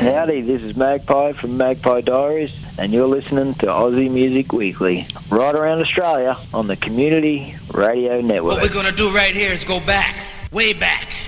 Howdy, this is Magpie from Magpie Diaries, and you're listening to Aussie Music Weekly, right around Australia on the Community Radio Network. What we're going to do right here is go back, way back.